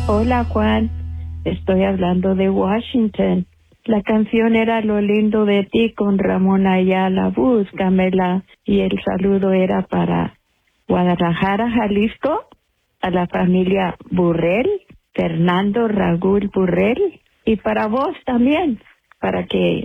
Hola Juan, estoy hablando de Washington. La canción era Lo lindo de ti con Ramón Ayala, búscamela. Y el saludo era para Guadalajara, Jalisco, a la familia Burrell, Fernando Raúl Burrell, y para vos también, para que